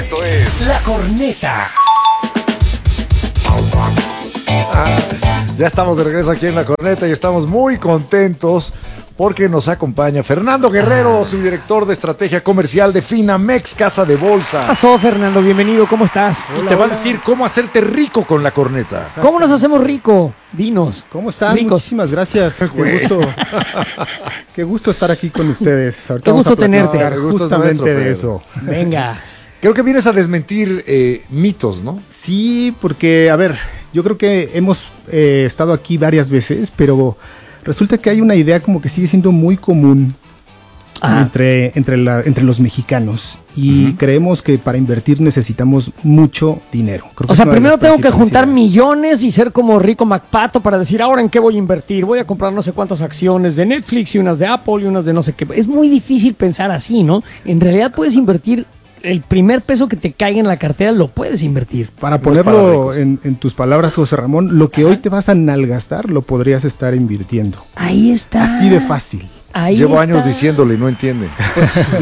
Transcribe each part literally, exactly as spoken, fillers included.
Esto es La Corneta. Ah, ya estamos de regreso aquí en La Corneta y estamos muy contentos porque nos acompaña Fernando Guerrero, su director de estrategia comercial de Finamex, Casa de Bolsa. ¿Qué pasó, Fernando? Bienvenido, ¿cómo estás? Y te va a decir cómo hacerte rico con la corneta. ¿Cómo nos hacemos rico? Dinos. ¿Cómo están? Ricos. Muchísimas gracias. Qué gusto, qué gusto estar aquí con ustedes. Ahorita Qué vamos gusto a platicar tenerte. El gusto es justamente nuestro, de Pedro. eso. Venga. Creo que vienes a desmentir eh, mitos, ¿no? Sí, porque, a ver, yo creo que hemos eh, estado aquí varias veces, pero resulta que hay una idea como que sigue siendo muy común Ajá. entre, entre, la, entre los mexicanos y Ujú. creemos que para invertir necesitamos mucho dinero. Creo que O sea, es una de primero las tengo que juntar principales. millones y ser como Rico MacPato para decir, ahora en qué voy a invertir. Voy a comprar no sé cuántas acciones de Netflix y unas de Apple y unas de no sé qué. Es muy difícil pensar así, ¿no? En realidad puedes invertir, el primer peso que te caiga en la cartera lo puedes invertir. Para No es para ponerlo ricos. en, en tus palabras, José Ramón, lo que hoy te vas a nalgastar lo podrías estar invirtiendo. Ahí está. Así de fácil. Ahí Llevo está. años diciéndole y no entienden. Pues sí.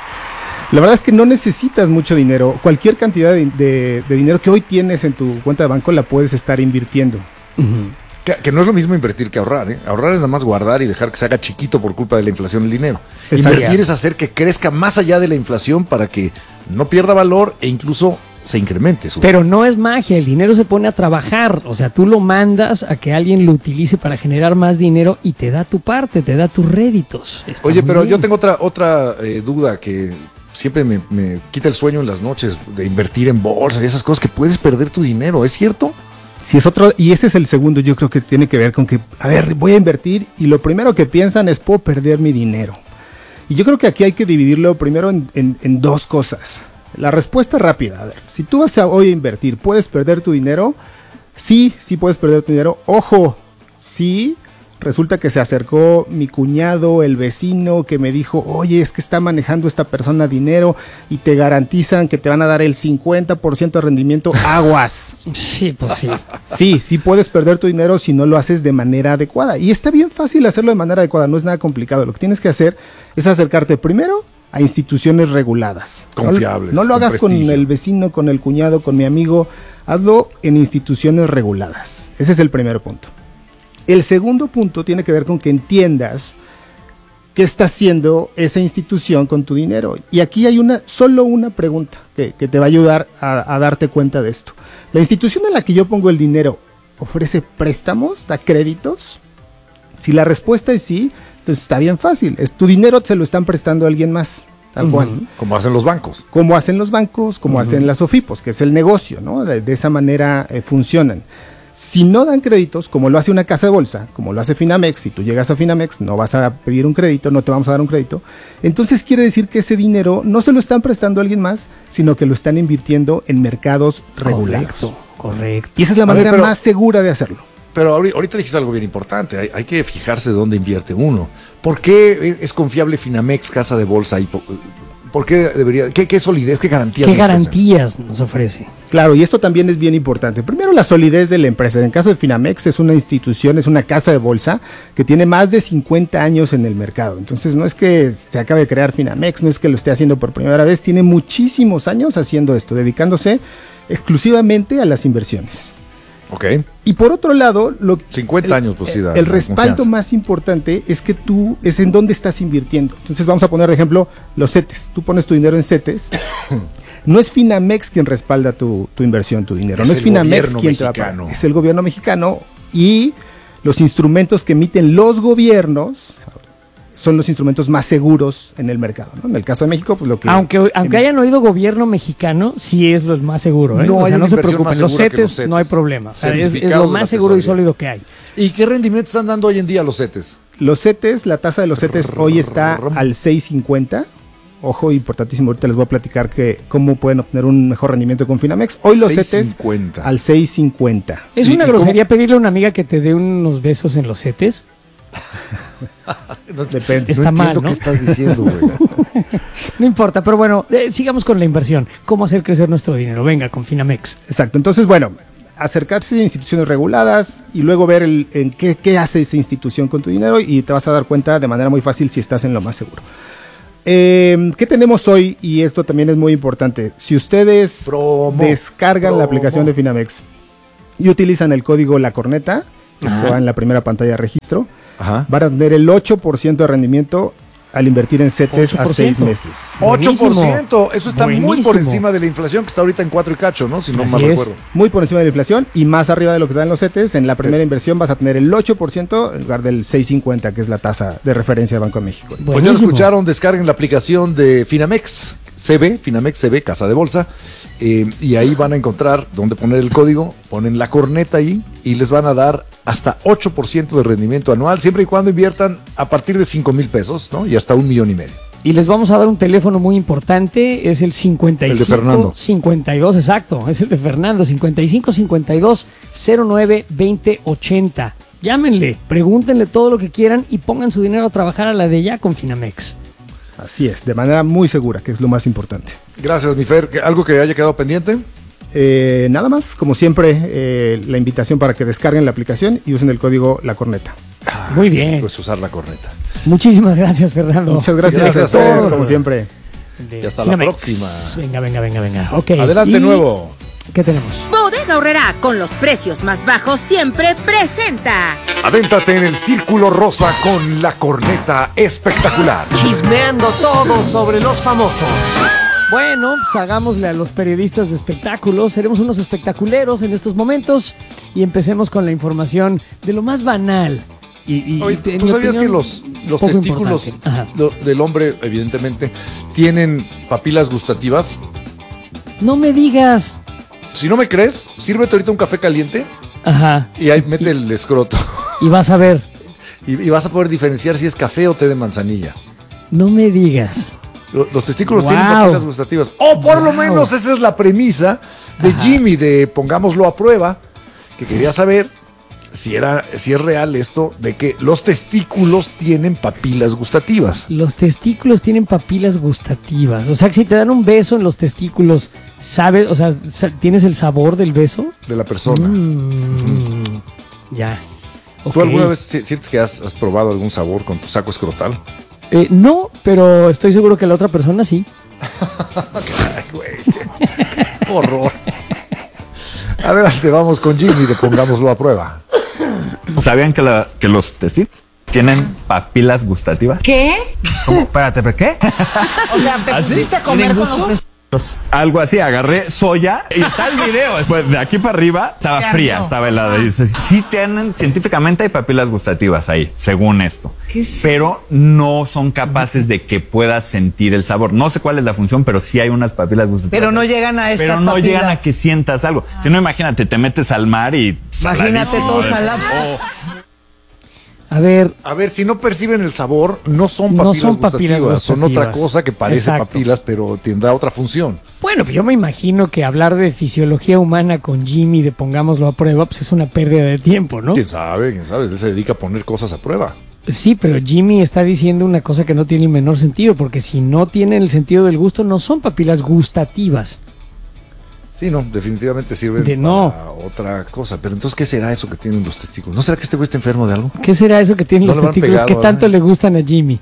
La verdad es que no necesitas mucho dinero. Cualquier cantidad de, de- de dinero que hoy tienes en tu cuenta de banco la puedes estar invirtiendo. Ujú. Que, que no es lo mismo invertir que ahorrar, ¿eh? Ahorrar es nada más guardar y dejar que se haga chiquito por culpa de la inflación el dinero. Exacto. Invertir es hacer que crezca más allá de la inflación para que no pierda valor e incluso se incremente su Pero no es magia, el dinero se pone a trabajar, o sea, tú lo mandas a que alguien lo utilice para generar más dinero y te da tu parte, te da tus réditos. Está Oye, muy pero bien. yo tengo otra otra eh, duda que siempre me, me quita el sueño en las noches de invertir en bolsa y esas cosas que puedes perder tu dinero, ¿es cierto? Si es otro, y ese es el segundo, yo creo que tiene que ver con que, a ver, voy a invertir y lo primero que piensan es, puedo perder mi dinero. Y yo creo que aquí hay que dividirlo primero en, en- en dos cosas. La respuesta rápida, a ver, si tú vas a hoy a invertir, ¿puedes perder tu dinero? Sí, sí puedes perder tu dinero. Ojo, sí, resulta que se acercó mi cuñado, el vecino, que me dijo, oye, es que está manejando esta persona dinero y te garantizan que te van a dar el cincuenta por ciento de rendimiento, aguas. Sí, pues sí. Sí, sí puedes perder tu dinero si no lo haces de manera adecuada. Y está bien fácil hacerlo de manera adecuada, no es nada complicado. Lo que tienes que hacer es acercarte primero a instituciones reguladas. Confiables, No, no lo con hagas con prestigio. el vecino, con el cuñado, con mi amigo. Hazlo en instituciones reguladas. Ese es el primer punto. El segundo punto tiene que ver con que entiendas qué está haciendo esa institución con tu dinero. Y aquí hay una, solo una pregunta que, que te va a ayudar a, a darte cuenta de esto. ¿La institución en la que yo pongo el dinero ofrece préstamos, da créditos? Si la respuesta es sí, entonces está bien fácil. Es tu dinero se lo están prestando a alguien más, tal cual. Ujú. Como hacen los bancos. Como hacen los bancos, como hacen las OFIPOS, que es el negocio, ¿no? De, de esa manera eh, funcionan. Si no dan créditos, como lo hace una casa de bolsa, como lo hace Finamex, si tú llegas a Finamex no vas a pedir un crédito, no te vamos a dar un crédito, entonces quiere decir que ese dinero no se lo están prestando a alguien más, sino que lo están invirtiendo en mercados regulados. Correcto, correcto. Y esa es la A ver, manera pero- más segura de hacerlo. Pero ahori- ahorita dijiste algo bien importante, hay, hay que fijarse dónde invierte uno. ¿Por qué es confiable Finamex, Casa de Bolsa? Y po- ¿Por qué debería, qué, qué solidez, qué garantías? ¿Qué me ofrecen? garantías nos ofrece? Claro, y esto también es bien importante. Primero, la solidez de la empresa. En el caso de Finamex, es una institución, es una casa de bolsa que tiene más de cincuenta años en el mercado. Entonces, no es que se acabe de crear Finamex, no es que lo esté haciendo por primera vez, tiene muchísimos años haciendo esto, dedicándose exclusivamente a las inversiones. Ok. Y por otro lado, lo, cincuenta años, pues sí, da- el da respaldo confianza. más importante es que tú, es en dónde estás invirtiendo. Entonces vamos a poner de ejemplo los CETES. Tú pones tu dinero en CETES. No es Finamex quien respalda tu, tu inversión, tu dinero. Es no es el Finamex gobierno quien te va a mexicano. pagar. Es el gobierno mexicano y los instrumentos que emiten los gobiernos son los instrumentos más seguros en el mercado, ¿no? En el caso de México, pues lo que... Aunque, aunque hayan oído gobierno mexicano, sí es lo más seguro, ¿eh? No o hay sea, una no se inversión preocupen, más los segura que CETES, los CETES. no hay problema. O sea, es, es Certificados lo de la más seguro y tesorería. sólido que hay. ¿Y qué rendimiento están dando hoy en día los CETES? Los CETES, la tasa de los CETES hoy está al seis cincuenta. Ojo, importantísimo, ahorita les voy a platicar que cómo pueden obtener un mejor rendimiento con Finamex. Hoy los seis CETES cincuenta. al seis cincuenta. ¿Es ¿Y- una y cómo- grosería pedirle a una amiga que te dé unos besos en los CETES? Depende. Está no mal, entiendo ¿no? qué estás diciendo, güey. No importa, pero bueno, eh, sigamos con la inversión. ¿Cómo hacer crecer nuestro dinero? Venga, con Finamex. Exacto, entonces bueno, acercarse a instituciones reguladas y luego ver el, en qué, qué hace esa institución con tu dinero y te vas a dar cuenta de manera muy fácil si estás en lo más seguro. Eh, ¿Qué tenemos hoy? Y esto también es muy importante. Si ustedes Promo, descargan promo. la aplicación de Finamex y utilizan el código La Corneta, que Ajá. está en la primera pantalla de registro, Ajá. van a tener el ocho por ciento de rendimiento al invertir en CETES a ocho por seis ciento. meses. ocho por Buenísimo. ciento. Eso está muy por Buenísimo. encima de la inflación que está ahorita en cuatro y cacho, ¿no? Si no Así mal es. recuerdo. Muy por encima de la inflación y más arriba de lo que dan los CETES. En la primera inversión vas a tener el ocho por ciento en lugar del seis punto cincuenta, que es la tasa de referencia de Banco de México. Pues ya lo Buenísimo. escucharon, descarguen la aplicación de Finamex C B, Finamex C B, Casa de Bolsa, eh, y ahí van a encontrar dónde poner el código, ponen la corneta ahí y les van a dar hasta ocho por ciento de rendimiento anual, siempre y cuando inviertan a partir de cinco mil pesos, ¿no? Y hasta un millón y medio. Y les vamos a dar un teléfono muy importante, es el cincuenta y cinco El de Fernando. cincuenta y dos, exacto, es el de Fernando, cincuenta y cinco cincuenta y dos cero nueve veinte ochenta. Llámenle, pregúntenle todo lo que quieran y pongan su dinero a trabajar a la de ya con Finamex. Así es, de manera muy segura, que es lo más importante. Gracias, mi Fer. ¿Qué- ¿Algo que haya quedado pendiente? Eh, nada más, como siempre, eh, la invitación para que descarguen la aplicación y usen el código La Corneta. Muy bien. Pues usar la corneta. Muchas gracias, Fernando. Muchas gracias, Gracias a ustedes, a todos. como siempre. De Y hasta la Finamex. próxima. Venga, venga, venga, venga. Ok. Adelante, ¿Y nuevo. ¿Qué tenemos? Bodega Aurrerá, con los precios más bajos siempre presenta. Avéntate en el círculo rosa con la corneta espectacular. Chismeando todo sobre los famosos. Bueno, pues hagámosle a los periodistas de espectáculos. Seremos unos espectaculeros en estos momentos y empecemos con la información de lo más banal. Y, y- Oye, y, en ¿tú mi sabías que opinión, los, los poco testículos importante? Ajá. lo- del hombre, evidentemente, tienen papilas gustativas? No me digas. Si no me crees, sírvete ahorita un café caliente Ajá. y ahí mete el escroto. Y vas a ver. Y, y vas a poder diferenciar si es café o té de manzanilla. No me digas. Lo- Los testículos Wow. tienen papilas gustativas. O por lo Wow. menos esa es la premisa de Ajá. Jimmy, de pongámoslo a prueba, que quería saber si, era, si es real esto de que los testículos tienen papilas gustativas. Los testículos tienen papilas gustativas. O sea, que si te dan un beso en los testículos, ¿sabes? O sea, sa- ¿tienes el sabor del beso? De la persona. Mm, ya. ¿Tú Ok. alguna vez si- sientes que has, has probado algún sabor con tu saco escrotal? Eh, no, pero estoy seguro que la otra persona sí. Ay, güey. qué Horror. Adelante, vamos con Jimmy de pongámoslo a prueba. ¿Sabían que, la- que los testículos tienen papilas gustativas? ¿Qué? ¿Cómo? Espérate, ¿pero qué? O sea, te ¿Ah, sí? pusiste a comer con los testículos. Algo así, agarré soya y está el video. Después de aquí para arriba estaba Qué fría, asco. estaba helada. Y dices, sí tienen, científicamente hay papilas gustativas ahí, según esto. ¿Qué es Pero no son capaces de que puedas sentir el sabor. No sé cuál es la función, pero sí hay unas papilas gustativas. Pero no llegan a estas Pero no papilas. llegan a que sientas algo. Si no, imagínate, te metes al mar y Imagínate saladísimo, todo ¿eh? salado. O- A ver, A ver, si no perciben el sabor, no son No papilas, son papilas gustativas, son otra gustativas. cosa que parece Exacto. papilas, pero tendrá otra función. bueno, pues yo me imagino que hablar de fisiología humana con Jimmy, de pongámoslo a prueba, pues es una pérdida de tiempo, ¿no? ¿Quién sabe? ¿Quién sabe? Él se dedica a poner cosas a prueba. Sí, pero Jimmy está diciendo una cosa que no tiene menor sentido, porque si no tienen el sentido del gusto, no son papilas gustativas. Sí, no, definitivamente sirven De no. para otra cosa. Pero entonces, ¿qué será eso que tienen los testículos? ¿No será que este güey está enfermo de algo? ¿Qué será eso que tienen No los le habrán testículos pegado, que tanto ¿eh? le gustan a Jimmy?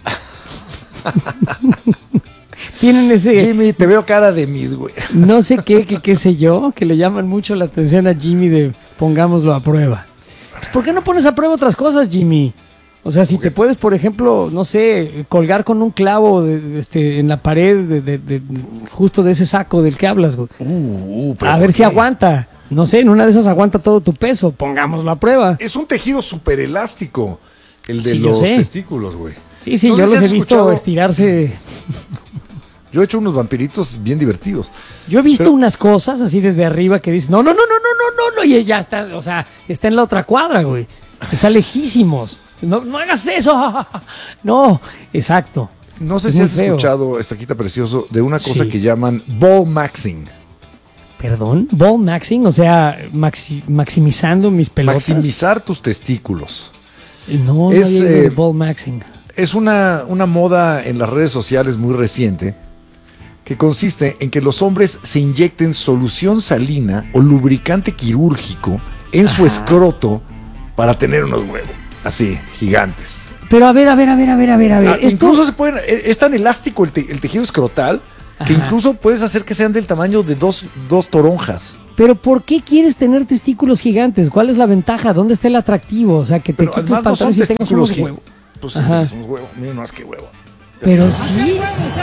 Tienen ese, Jimmy, te veo cara de mis, güey. no sé qué, que qué sé yo, que le llaman mucho la atención a Jimmy de pongámoslo a prueba. Pues, ¿por qué no pones a prueba otras cosas, Jimmy? O sea, si te puedes, por ejemplo, no sé, colgar con un clavo de, de este, en la pared de, de- de- de- justo de ese saco del que hablas, güey. Uh, uh, pero A ¿por ver si qué? aguanta. No sé, en una de esas aguanta todo tu peso. Pongámoslo a prueba. Es un tejido súper elástico, el de Sí, yo los sé. testículos, güey. Sí, sí, No sé yo si los he has visto escuchado- estirarse. Yo he hecho unos vampiritos bien divertidos. Yo he visto Pero- unas cosas así desde arriba que dicen, no, no, no, no, no, no, no, y ya está, o sea, está en la otra cuadra, güey. Está lejísimos. No, no hagas eso. No, exacto. No sé Es si muy has feo. escuchado, Estaquita Precioso, de una cosa Sí. que llaman ball maxing. Perdón, ball maxing, o sea, maxi- maximizando mis pelotas. Maximizar tus testículos. No, no Es, había oído de eh, ball maxing. Es una, una moda en las redes sociales muy reciente que consiste en que los hombres se inyecten solución salina o lubricante quirúrgico en su Ajá. escroto para tener unos huevos así, gigantes. Pero a ver, a ver, a ver, a ver, a ver, a ver. Ah, esto... Incluso se pueden, eh, es tan elástico el, te- el tejido escrotal que Ajá. incluso puedes hacer que sean del tamaño de dos, dos toronjas. Pero ¿por qué quieres tener testículos gigantes? ¿Cuál es la ventaja? ¿Dónde está el atractivo? O sea, que te Pero quites además no son pantalones y tengas testículos unos gi- huevos. Pues Ajá. sí, son unos huevos. Miren más que huevo. Pero Así. sí.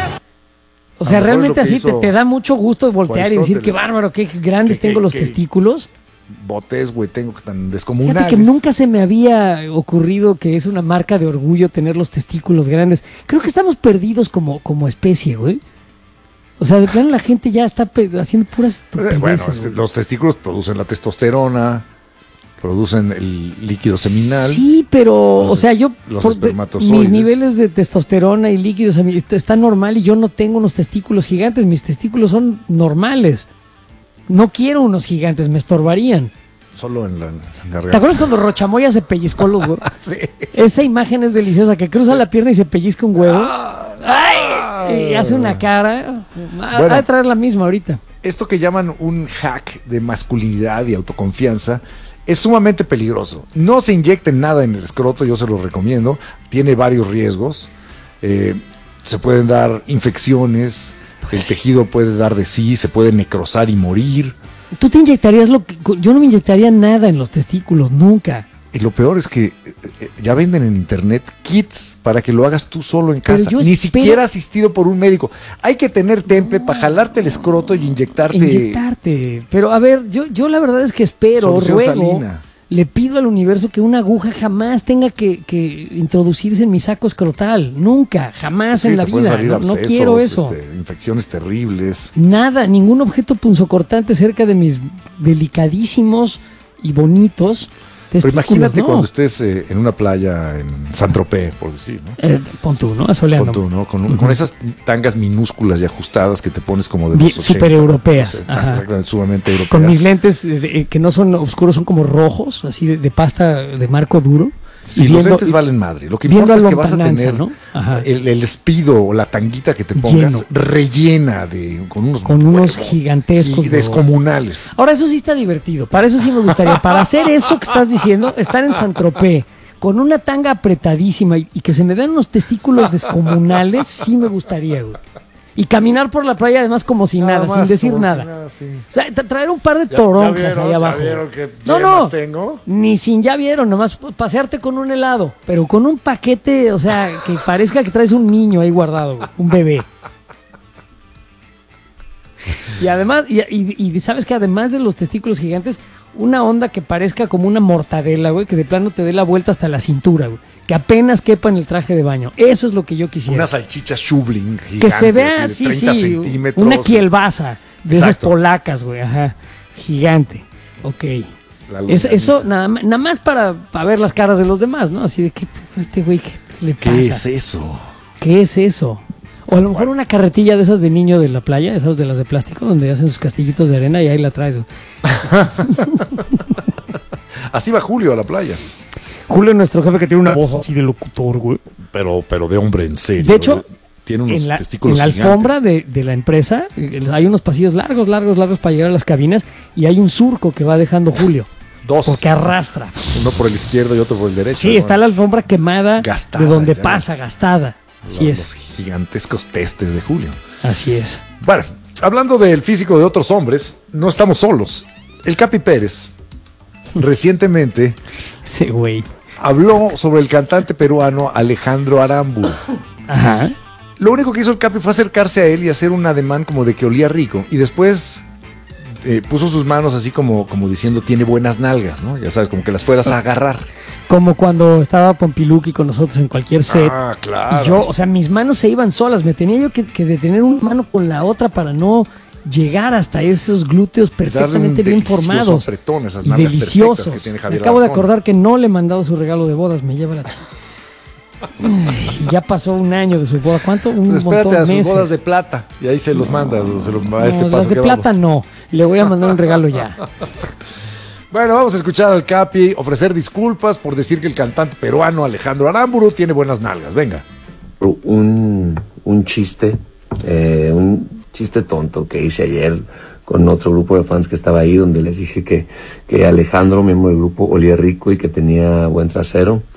O A sea, lo mejor realmente es lo que así te, hizo te da mucho gusto voltear y decir Aristóteles. qué bárbaro, qué grandes Que- tengo que- los que- testículos. Botes, güey, tengo que tan descomunales. Fíjate que nunca se me había ocurrido que es una marca de orgullo tener los testículos grandes. Creo que estamos perdidos como, como especie, güey. O sea, de plano la gente ya está pe- haciendo puras Eh, Bueno, estupideces. es que güey. los testículos producen la testosterona, producen el líquido seminal. Sí, pero, Los- o sea, yo, los por- de- espermatozoides. mis niveles de testosterona y líquidos a mí, esto está normal y yo no tengo unos testículos gigantes, mis testículos son normales. No quiero unos gigantes, me estorbarían. Solo en la, en la ¿Te garganta. acuerdas cuando Rochamoya se pellizcó los huevos? Sí. Esa imagen es deliciosa, que cruza la pierna y se pellizca un huevo. ¡Ay! Y hace una cara. Ha Bueno. ha de traer la misma ahorita. Esto que llaman un hack de masculinidad y autoconfianza es sumamente peligroso. No se inyecten nada en el escroto, yo se lo recomiendo. Tiene varios riesgos. Eh, se pueden dar infecciones, el tejido puede dar de sí, se puede necrosar y morir. Tú te inyectarías lo que. Yo no me inyectaría nada en los testículos, nunca. Y lo peor es que eh, eh, ya venden en internet kits para que lo hagas tú solo en Pero casa, yo ni espero- siquiera asistido por un médico. Hay que tener temple para jalarte el escroto y inyectarte. Inyectarte. Pero a ver, yo, yo la verdad es que espero, Solución ruego, salina. le pido al universo que una aguja jamás tenga que, que introducirse en mi saco escrotal. Nunca, jamás Sí, en la te pueden vida. salir No, no abscesos, quiero eso. este, infecciones terribles. Nada, ningún objeto punzocortante cerca de mis delicadísimos y bonitos Pero testículos. imagínate no. cuando estés eh, en una playa en Saint-Tropez, por decir, ¿no? Eh, pon tú, ¿no? Asoleando. Pon tú, ¿no? Con, un- con esas tangas minúsculas y ajustadas que te pones como de Bien, los ochenta, supereuropeas, no sé, ajá. exactamente, sumamente europeas. Con mis lentes eh, de- eh, que no son oscuros, son como rojos, así de, de pasta de marco duro. Sí, Y los viendo- lentes y- valen madre. Lo que viendo importa es a que vas a lontananza, tener ¿no? Ajá. el, el espido o la tanguita que te pongas Lleno. rellena de con unos Con unos huevos gigantescos y huevos. descomunales. Ahora, eso sí está divertido. Para eso sí me gustaría. Para hacer eso que estás diciendo, estar en Saint-Tropez con una tanga apretadísima y, y que se me den unos testículos descomunales, sí me gustaría, güey. Y caminar por la playa además como si nada, más, sin decir como si nada. nada, sí. O sea, tra- traer un par de Ya- toronjas ya vieron, ahí ya abajo. vieron qué no, yemas no, tengo. ni sin ya vieron, nomás pasearte con un helado, pero con un paquete, o sea, que parezca que traes un niño ahí guardado, güey, un bebé. Y además, y, y- y sabes que además de los testículos gigantes, una onda que parezca como una mortadela, güey, que de plano te dé la vuelta hasta la cintura, güey, que apenas quepa en el traje de baño. Eso es lo que yo quisiera. Una salchicha Schubling gigante, Que se vea, así de sí, treinta sí, centímetros. una kielbasa de esas Exacto. polacas, güey, ajá, gigante. Ok. La Eso, longaniza. eso nada, ma- nada más para, para ver las caras de los demás, ¿no? Así de que este güey, ¿qué le pasa? ¿Qué es eso? ¿Qué es eso? O a lo mejor una carretilla de esas de niño de la playa, esas de las de plástico, donde hacen sus castillitos de arena y ahí la traes, güey. Así va Julio a la playa. Julio, nuestro jefe, que tiene una voz así de locutor, güey. Pero, pero de hombre en serio. De hecho, tiene unos En la, testículos en la gigantes. alfombra de, de la empresa eh, hay unos pasillos largos, largos, largos para llegar a las cabinas y hay un surco que va dejando Julio, Dos. porque arrastra. Uno por el izquierdo y otro por el derecho. Sí, está la alfombra quemada Gastada, de donde ya. pasa, gastada. Así Los- es, Los gigantescos testes de Julio. así es. Bueno, hablando del físico de otros hombres, no estamos solos. El Capi Pérez recientemente Ese güey. habló sobre el cantante peruano Alejandro Aramburu. Ajá. Lo único que hizo el Capi fue acercarse a él y hacer un ademán como de que olía rico. Y después eh, puso sus manos así como, como diciendo tiene buenas nalgas, ¿no? Ya sabes, como que las fueras a agarrar. Como cuando estaba Pompiluki con nosotros en cualquier set. Ah, claro. Y yo, o sea, mis manos se iban solas. Me tenía yo que, que detener una mano con la otra para no llegar hasta esos glúteos perfectamente bien delicioso formados. apretón, esas Y nalgas deliciosos. perfectas que tiene Me Javier acabo de Alarcón. acordar que no le he mandado su regalo de bodas. Me lleva la ch- Ay, ya pasó un año de su boda. ¿Cuánto? Un Pues espérate montón a sus meses. bodas de plata y ahí se los mandas o se lo, a No, este paso las de que plata vamos. no. Le voy a mandar un regalo ya. Bueno, vamos a escuchar al Capi ofrecer disculpas por decir que el cantante peruano Alejandro Aramburu tiene buenas nalgas. Venga. un, un chiste, eh, un chiste tonto que hice ayer con otro grupo de fans que estaba ahí, donde les dije que, que Alejandro, miembro del grupo, olía rico y que tenía buen trasero.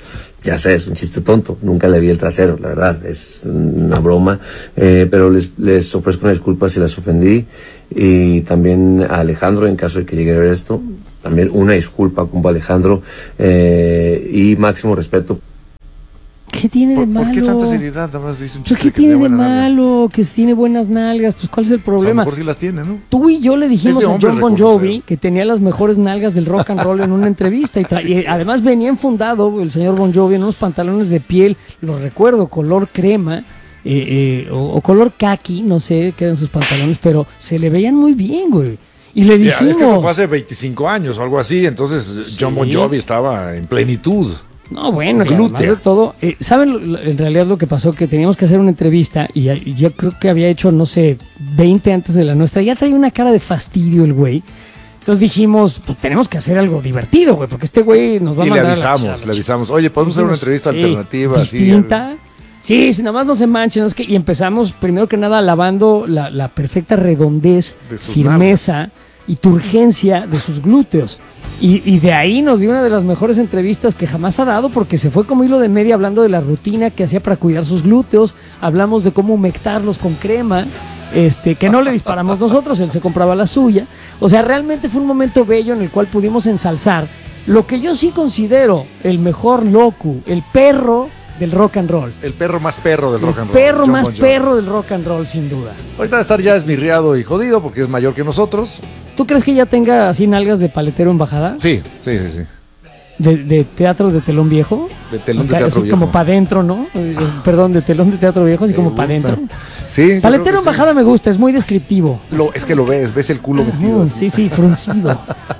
Ya sé, es un chiste tonto, nunca le vi el trasero, la verdad, es una broma, eh, pero les, les ofrezco una disculpa si las ofendí, y también a Alejandro, en caso de que llegue a ver esto, también una disculpa como Alejandro, eh, y máximo respeto. ¿Qué tiene de ¿Por, malo? ¿Por qué tanta seriedad? Nada más dice un Pues chiste ¿qué que tiene de buena nalga. malo? Que tiene buenas nalgas, pues ¿cuál es el O sea, a lo problema? mejor sí las tiene, ¿no? Tú y yo le dijimos Es de a hombre John Bon reconocer. Jovi que tenía las mejores nalgas del rock and roll en una entrevista y, tra- y además venía enfundado el señor Bon Jovi en unos pantalones de piel, lo recuerdo, color crema eh, eh, o, o color kaki, no sé qué eran sus pantalones, pero se le veían muy bien, güey. Y le Ya, es que esto dijimos, fue hace veinticinco años o algo así, entonces John Bon Sí. Jovi estaba en plenitud. no, bueno, que glútea. además de todo, eh, ¿saben lo- lo- en realidad lo que pasó? Que teníamos que hacer una entrevista y ya- y yo creo que había hecho, no sé, veinte antes de la nuestra, ya traía una cara de fastidio el güey. Entonces dijimos, pues tenemos que hacer algo divertido, güey, porque este güey nos va a Y le mandar a la avisamos, ch- le avisamos, oye, podemos hacer una Dijimos, entrevista sí, alternativa. así, distinta. Sí, si nada más no se manchen, no es que, y empezamos primero que nada alabando la, la perfecta redondez, De sus firmeza y turgencia de sus glúteos. Y, y de ahí nos dio una de las mejores entrevistas que jamás ha dado, porque se fue como hilo de media hablando de la rutina que hacía para cuidar sus glúteos, hablamos de cómo humectarlos con crema, este, que no le disparamos nosotros, él se compraba la suya. O sea, realmente fue un momento bello en el cual pudimos ensalzar lo que yo sí considero el mejor locu, el perro del rock and roll. El perro más perro del El rock and roll. perro John más Bon Jovi. perro del rock and roll, sin duda. Ahorita va a estar ya esmirriado y jodido porque es mayor que nosotros. ¿Tú crees que ya tenga así nalgas de paletero en bajada? Sí, sí, sí, sí. De, de teatro de telón viejo. De telón de Acá, teatro así viejo. como para adentro, ¿no? Eh, Perdón, de telón de teatro viejo, así Me como para gusta. adentro. Sí. yo creo Paletero que en sí. bajada me gusta, es muy descriptivo. Lo, es que lo ves, ves el culo metido. Ujú, así. sí, sí, fruncido.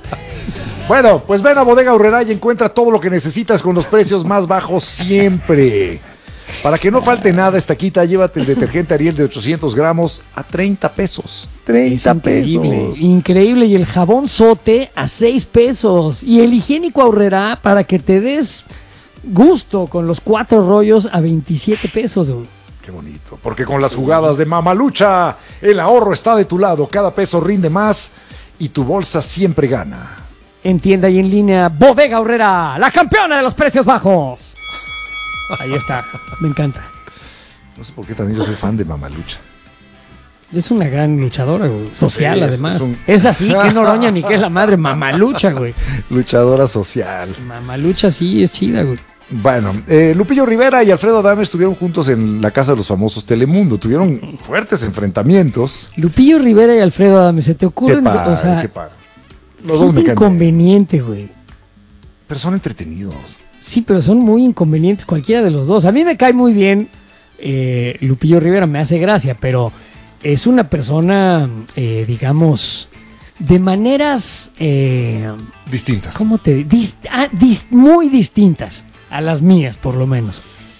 Bueno, pues ven a Bodega Aurrerá y encuentra todo lo que necesitas con los precios más bajos siempre. Para que no falte nada, esta quita, llévate el detergente Ariel de ochocientos gramos a treinta pesos. Es treinta increíble, pesos. increíble. Y el jabón Sote a seis pesos. Y el higiénico Aurrerá para que te des gusto con los cuatro rollos a veintisiete pesos. Güey. Qué bonito. Porque con las jugadas de Mamalucha, el ahorro está de tu lado. Cada peso rinde más y tu bolsa siempre gana. En tienda y en línea, Bodega Aurrerá, la campeona de los precios bajos. Ahí está, me encanta. No sé por qué también yo soy fan de Mamalucha. Es una gran luchadora, güey. Social, Sí, es- además. es un- Es así, que Noroña ni que es la madre, mamalucha, güey. Luchadora social. Mamalucha sí es chida, güey. Bueno, eh, Lupillo Rivera y Alfredo Adame estuvieron juntos en la casa de los famosos Telemundo. Tuvieron fuertes enfrentamientos. Lupillo Rivera y Alfredo Adame, ¿se te Qué ocurren? padre, o sea, qué padre. Los dos gente me caen bien. inconveniente, güey. Pero son entretenidos. Sí, pero son muy inconvenientes cualquiera de los dos. A mí me cae muy bien eh, Lupillo Rivera, me hace gracia, pero es una persona, eh, digamos, de maneras, eh, Distintas. ¿cómo te dis- ah, dis- muy distintas a las mías, por lo menos.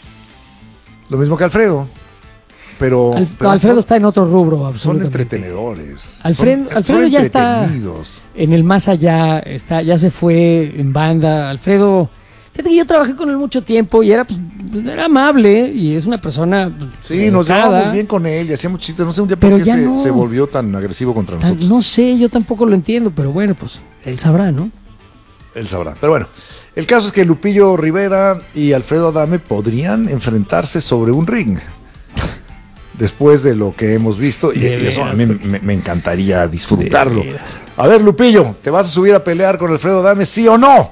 Lo mismo que Alfredo. Pero, Al- pero Alfredo son, está en otro rubro, son absolutamente. entretenedores. Alfredo, Son- Alfredo son ya está entretenidos. en el más allá, está, ya se fue en banda. Alfredo, fíjate que yo trabajé con él mucho tiempo y era, pues, era amable y es una persona. Sí, nos educada. llevábamos bien con él y hacíamos chistes. No sé un día por Pero qué ya se, no. se volvió tan agresivo contra Tan- nosotros. No sé, yo tampoco lo entiendo, pero bueno, pues él sabrá, ¿no? Él sabrá. Pero bueno, el caso es que Lupillo Rivera y Alfredo Adame podrían enfrentarse sobre un ring. Después de lo que hemos visto, y, De y eso a veras, mí güey. me, me encantaría disfrutarlo. De veras. A ver, Lupillo, ¿te vas a subir a pelear con Alfredo Adame, sí o no?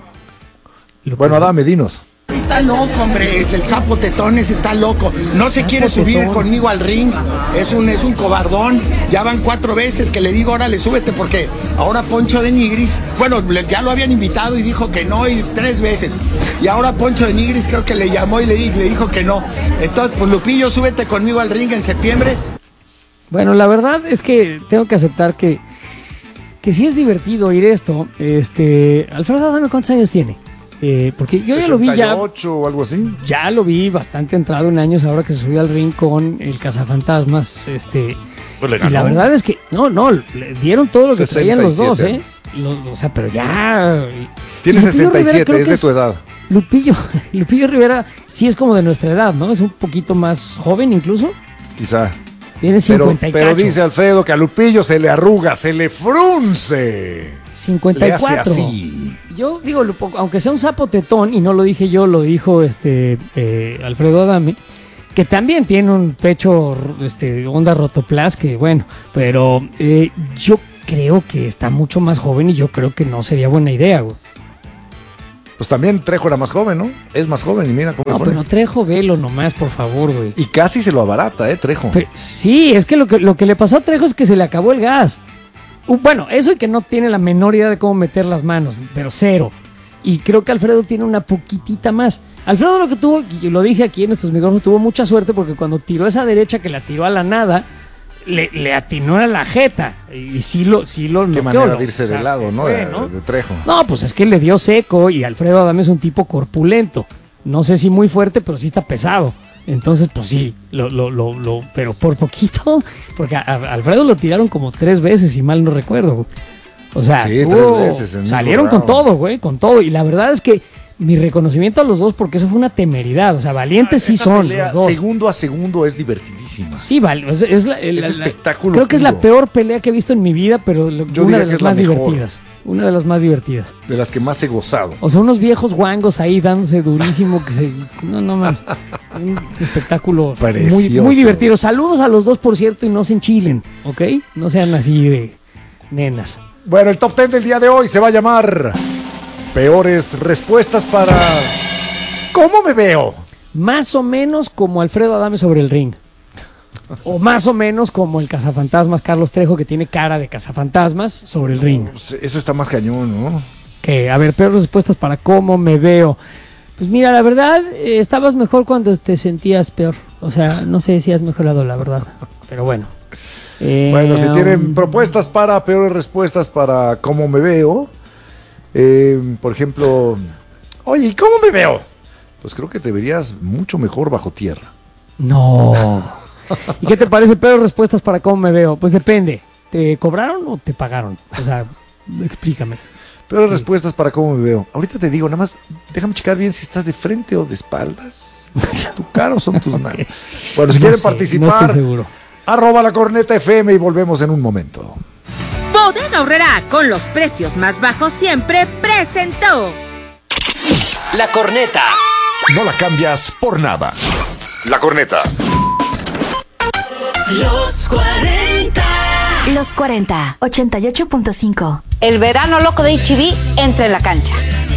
Lo Bueno, que- Adame, dinos. Está loco, hombre. El sapo tetones está loco. No se Sapo quiere subir tetón. conmigo al ring. Es un, es un cobardón. Ya van cuatro veces que le digo, órale, súbete, porque ahora Poncho de Nigris, bueno, le- ya lo habían invitado y dijo que no, y tres veces. Y ahora Poncho de Nigris creo que le llamó y le, di- le dijo que no. Entonces, pues Lupillo, súbete conmigo al ring en septiembre. Bueno, la verdad es que tengo que aceptar que, que sí es divertido oír esto. Este, Alfredo, dame cuántos años tiene. Eh, porque yo ya lo vi ya, sesenta y ocho o algo así. ya lo vi bastante entrado en años ahora que se subió al ring con el Cazafantasmas. Este, Pues le y la ganó. verdad es que, no, no, le dieron todo lo que traían los dos, ¿eh? sesenta y Los- o sea, pero ya. Tiene Y Lupillo sesenta y Rivera siete, creo es que de tu edad. Lupillo, Lupillo Rivera sí es como de nuestra edad, ¿no? Es un poquito más joven incluso. Quizá. Tiene Pero, cincuenta y pero cacho. dice Alfredo que a Lupillo se le arruga, se le frunce. cincuenta y cuatro. Le hace así. Yo digo, lo poco- aunque sea un sapo tetón, y no lo dije yo, lo dijo este eh, Alfredo Adame, que también tiene un pecho este, onda rotoplas, que bueno, pero eh, yo creo que está mucho más joven y yo creo que no sería buena idea, güey. Pues también Trejo era más joven, ¿no? Es más joven y mira cómo No, le pone. pero Trejo, velo nomás, por favor, güey. Y casi se lo abarata, ¿eh? Trejo. Pe- sí, es que lo, que lo que le pasó a Trejo es que se le acabó el gas. Uh, bueno, eso y que no tiene la menor idea de cómo meter las manos, pero cero. Y creo que Alfredo tiene una poquitita más. Alfredo lo que tuvo, y lo dije aquí en estos micrófonos, tuvo mucha suerte porque cuando tiró esa derecha que la tiró a la nada, le, le atinó a la jeta. Y sí lo, sí lo Qué noqueó, manera lo- de irse o sea, de lado, se ¿no? fue, De, ¿no? de Trejo. No, pues es que le dio seco y Alfredo Adame es un tipo corpulento. No sé si muy fuerte, pero sí está pesado. Entonces, pues sí, lo, lo, lo, lo- pero por poquito, porque a, a Alfredo lo tiraron como tres veces, si mal no recuerdo. O sea, Sí, estuvo- tres veces en el salieron mismo con round. todo, güey, con todo. Y la verdad es que mi reconocimiento a los dos, porque eso fue una temeridad. O sea, valientes sí Esa son pelea, los dos. segundo a segundo es divertidísima. Sí, vale. Es, es la- el- Es la- la- espectáculo Creo que es la puro. peor pelea que he visto en mi vida, pero lo- Yo una diría de que las es la más mejor. divertidas. Una de las más divertidas. De las que más he gozado. O sea, unos viejos guangos ahí dándose durísimo que se... No, no más. Un espectáculo muy, Precioso. muy divertido. Saludos a los dos, por cierto, y no se enchilen, ¿ok? No sean así de nenas. Bueno, el top ten del día de hoy se va a llamar Peores respuestas para ¿Cómo me veo? Más o menos como Alfredo Adame sobre el ring. O más o menos como el cazafantasmas Carlos Trejo, que tiene cara de cazafantasmas sobre el ring. Pues eso está más cañón, ¿no? Que, a ver, peores respuestas para cómo me veo. Pues mira, la verdad, eh, estabas mejor cuando te sentías peor. O sea, no sé si has mejorado, la verdad. Pero bueno. Eh, Bueno, si tienen um, propuestas para peores respuestas para cómo me veo, eh, por ejemplo, oye, ¿y cómo me veo? Pues creo que te verías mucho mejor bajo tierra. No. ¿Y qué te parece peores respuestas para cómo me veo? Pues depende. ¿Te cobraron o te pagaron? O sea, explícame. Peores respuestas para cómo me veo. Ahorita te digo, nada más, déjame checar bien si estás de frente o de espaldas. ¿Tu cara o son tus manos? Bueno, si No quieren sé, no participar, estoy seguro. arroba la corneta F M y volvemos en un momento. Bodega Aurrerá, con los precios más bajos siempre, presentó La Corneta. No la cambias por nada. La corneta. Los cuarenta. Los cuarenta, ochenta y ocho punto cinco. El verano loco de H B entra en la cancha.